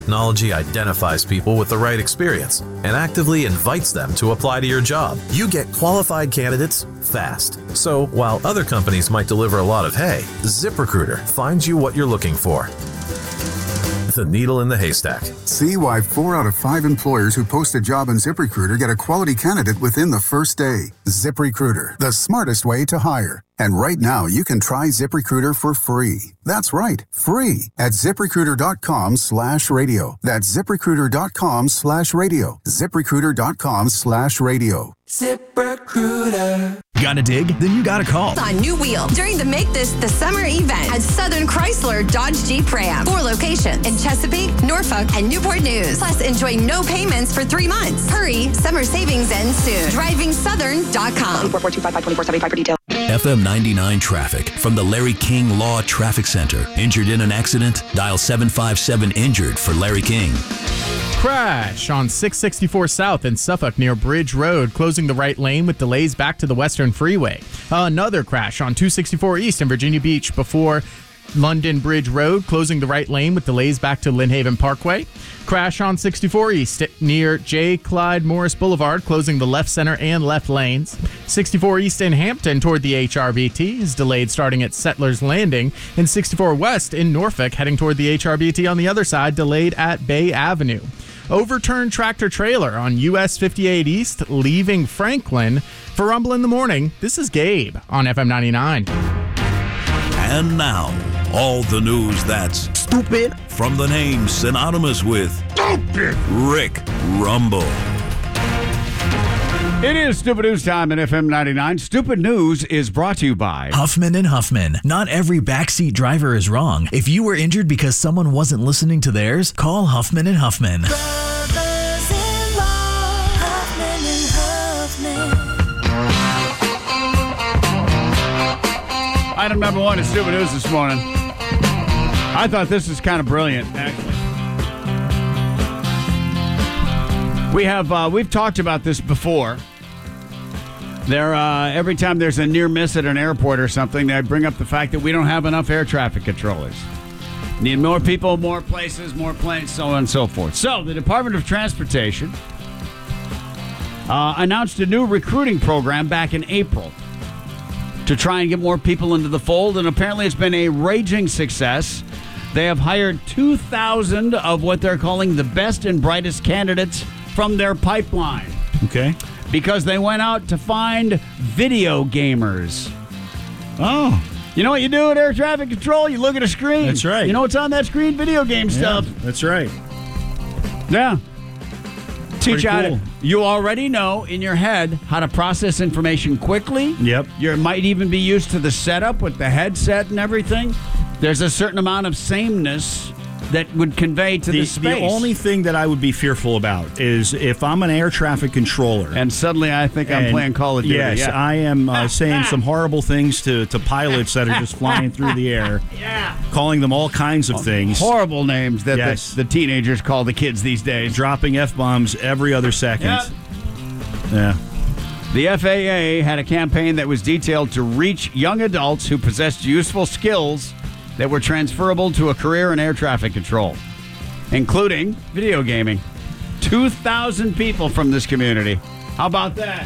Technology identifies people with the right experience and actively invites them to apply to your job. You get qualified candidates fast. So while other companies might deliver a lot of hay, ZipRecruiter finds you what you're looking for. The needle in the haystack. See why 4 out of 5 employers who post a job on ZipRecruiter get a quality candidate within the first day. ZipRecruiter, the smartest way to hire. And right now, you can try ZipRecruiter for free. That's right, free at ZipRecruiter.com/radio. That's ZipRecruiter.com/radio. ZipRecruiter.com/radio. ZipRecruiter. Gotta dig? Then you gotta call. On New Wheel during the Make This the Summer event at Southern Chrysler Dodge Jeep Ram. 4 locations in Chesapeake, Norfolk, and Newport News. Plus, enjoy no payments for 3 months. Hurry, summer savings ends soon. DrivingSouthern.com. 442-554-75 for details. FM 99 traffic from the Larry King Law Traffic Center. Injured in an accident? Dial 757-INJURED for Larry King. Crash on 664 South in Suffolk near Bridge Road, closing the right lane with delays back to the Western Freeway. Another crash on 264 East in Virginia Beach before London Bridge Road, closing the right lane with delays back to Lynn Haven Parkway. Crash on 64 East near J. Clyde Morris Boulevard, closing the left center and left lanes. 64 East in Hampton toward the HRBT is delayed starting at Settlers Landing. And 64 West in Norfolk heading toward the HRBT on the other side, delayed at Bay Avenue. Overturned tractor trailer on US 58 East leaving Franklin. For Rumble in the Morning, this is Gabe on FM 99. And now, all the news that's stupid from the name synonymous with stupid. Rick Rumble. It is Stupid News time at FM 99. Stupid News is brought to you by Huffman & Huffman. Not every backseat driver is wrong. If you were injured because someone wasn't listening to theirs, call Huffman & Huffman. Item number 1 is Stupid News this morning. I thought this was kind of brilliant, actually. We've talked about this before. Every time there's a near miss at an airport or something, they bring up the fact that we don't have enough air traffic controllers. Need more people, more places, more planes, so on and so forth. So the Department of Transportation announced a new recruiting program back in April to try and get more people into the fold, and apparently it's been a raging success. They have hired 2,000 of what they're calling the best and brightest candidates from their pipeline. Okay. Because they went out to find video gamers. Oh. You know what you do at air traffic control? You look at a screen. That's right. You know what's on that screen? Video game stuff. That's right. Yeah. Teach you how cool. You already know in your head how to process information quickly. Yep. You might even be used to the setup with the headset and everything. There's a certain amount of sameness that would convey to the space. The only thing that I would be fearful about is if I'm an air traffic controller. And suddenly I think I'm playing Call of Duty. Yes, yeah. I am saying some horrible things to pilots that are just flying through the air. Yeah. Calling them all kinds of things. Horrible names that Yes. the teenagers call the kids these days. Dropping F-bombs every other second. Yep. Yeah. The FAA had a campaign that was detailed to reach young adults who possessed useful skills that were transferable to a career in air traffic control, including video gaming. 2,000 people from this community. How about that?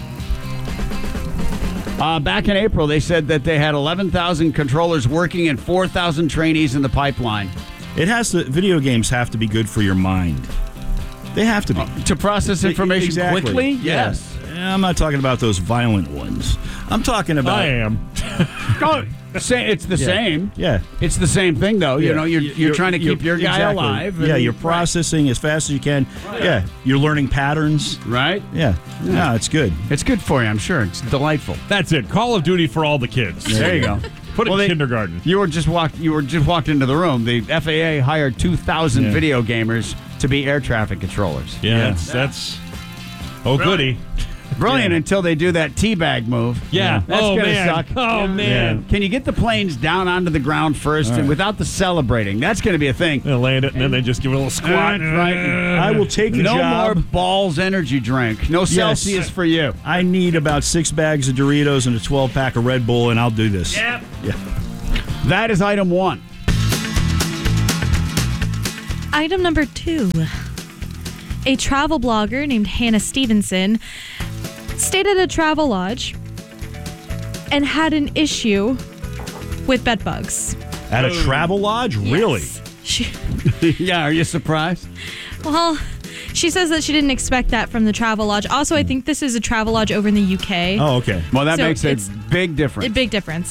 Back in April, they said that they had 11,000 controllers working and 4,000 trainees in the pipeline. Video games have to be good for your mind. They have to be. To process information Exactly. quickly? Yeah. Yes. I'm not talking about those violent ones. I'm talking about... I am. It's the same. Yeah. It's the same thing, though. Yeah. You know, you're trying to keep your guy exactly. alive. Yeah, you're processing as fast as you can. Right. Yeah, you're learning patterns. Right? Yeah. Yeah. No, it's good. It's good for you, I'm sure. It's delightful. That's it. Call of Duty for all the kids. There you go. Put it in kindergarten. You were just walked into the room. The FAA hired 2,000 video gamers to be air traffic controllers. Yeah, that's goody. Brilliant until they do that teabag move. Yeah. That's Oh, gonna man. suck. Oh, man. Yeah. Can you get the planes down onto the ground first and without the celebrating? That's going to be a thing. They land it, and then they just give it a little squat. That's right. I will take the No job. more Balls energy drink. No Celsius for you. I need about 6 bags of Doritos and a 12-pack of Red Bull, and I'll do this. Yep. Yeah. That is item 1. Item number 2. A travel blogger named Hannah Stevenson stayed at a travel lodge and had an issue with bed bugs. At a travel lodge? Really? Yeah, are you surprised? Well, she says that she didn't expect that from the travel lodge. Also, I think this is a travel lodge over in the UK. Oh, okay. Well, that So makes a it's big difference. A big difference.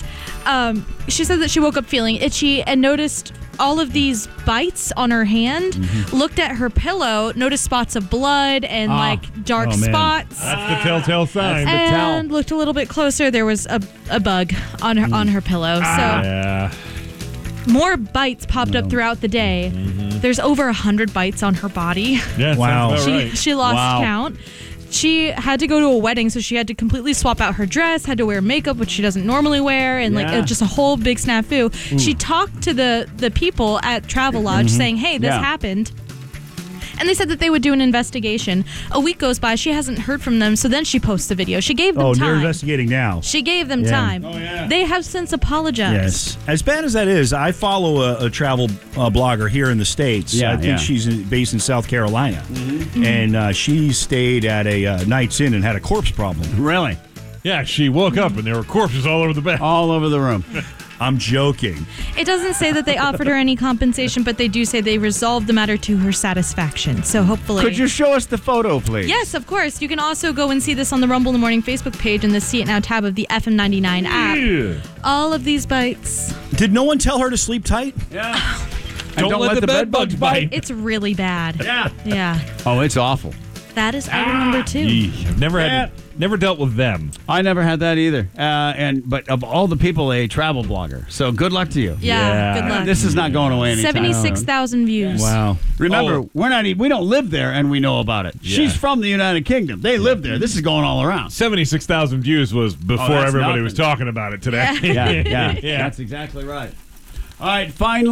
She said that she woke up feeling itchy and noticed all of these bites on her hand, looked at her pillow, noticed spots of blood and like dark spots. That's the telltale sign. And looked a little bit closer. There was a bug on her pillow. So more bites popped up throughout the day. There's over 100 bites on her body. Yeah, wow. She lost count. She had to go to a wedding, so she had to completely swap out her dress, had to wear makeup, which she doesn't normally wear, and just a whole big snafu. She talked to the people at Travel Lodge saying, hey, this happened. And they said that they would do an investigation. A week goes by. She hasn't heard from them. So then she posts a video. She gave them time. Oh, they're investigating now. She gave them time. Oh, yeah. They have since apologized. Yes. As bad as that is, I follow a travel blogger here in the States. Yeah, I think she's based in South Carolina. And she stayed at a Night's Inn and had a corpse problem. Really? Yeah, she woke up and there were corpses all over the bed. All over the room. I'm joking. It doesn't say that they offered her any compensation, but they do say they resolved the matter to her satisfaction. So hopefully... Could you show us the photo, please? Yes, of course. You can also go and see this on the Rumble in the Morning Facebook page and the See It Now tab of the FM99 app. Yeah. All of these bites. Did no one tell her to sleep tight? Yeah. Don't let the bed bugs bite. It's really bad. Yeah. Yeah. Oh, it's awful. That is item number 2. I've never dealt with them. I never had that either. But of all the people, a travel blogger. So good luck to you. Yeah. Good luck. This is not going away anytime. 76,000 views. Wow. Remember, we don't live there and we know about it. Yeah. She's from the United Kingdom. They live there. This is going all around. 76,000 views was before that's everybody nothing. was talking about it today. Yeah. That's exactly right. All right, finally.